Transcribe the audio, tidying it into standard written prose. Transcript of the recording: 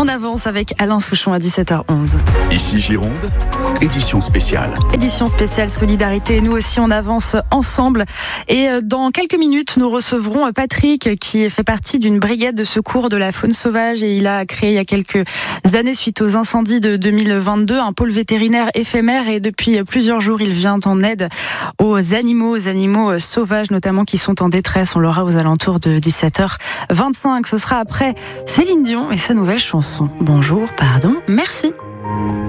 En avance avec Alain Souchon à 17h11. Ici Gironde, édition spéciale. Édition spéciale Solidarité. Et nous aussi, on avance ensemble. Et dans quelques minutes, nous recevrons Patrick, qui fait partie d'une brigade de secours de la faune sauvage. Et il a créé il y a quelques années, suite aux incendies de 2022, un pôle vétérinaire éphémère. Et depuis plusieurs jours, il vient en aide aux animaux sauvages, notamment qui sont en détresse. On l'aura aux alentours de 17h25. Ce sera après Céline Dion et sa nouvelle chanson. Bonjour, pardon, merci.